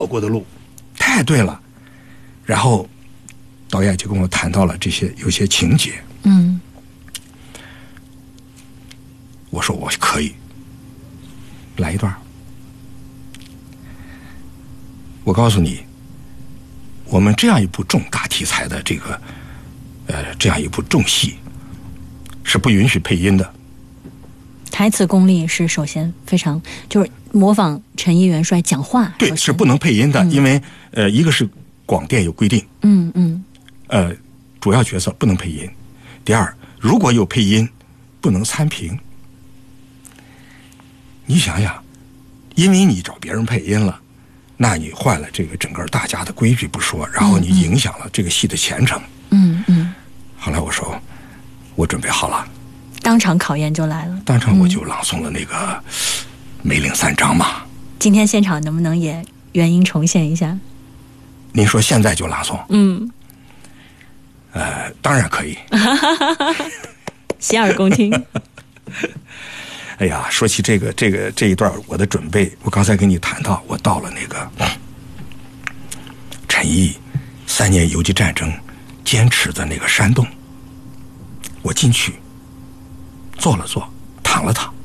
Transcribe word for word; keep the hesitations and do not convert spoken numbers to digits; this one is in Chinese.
过的路，太对了。然后导演就跟我谈到了这些有些情节， 嗯， 我说我可以来一段。我告诉你，我们这样一部重大题材的这个呃这样一部重戏是不允许配音的。 台词功力是首先非常，就是模仿陈毅元帅讲话， 对，是不能配音的，嗯、因为呃一个是广电有规定， 嗯嗯， 呃主要角色不能配音。第二，如果有配音，不能参评。你想想，因为你找别人配音了，那你坏了这个整个大家的规矩不说，然后你影响了这个戏的前程。 嗯嗯。 后来我说，我准备好了。 当场考验就来了， 当场我就朗诵了那个梅岭三章嘛。 今天现场能不能也原音重现一下？ 您说现在就朗诵？ 嗯， 呃，当然可以。 洗耳恭听。 哎呀，说起这个这个这一段我的准备，我刚才跟你谈到，我到了那个陈毅三年游击战争坚持的那个山洞，我进去坐了坐，躺了躺，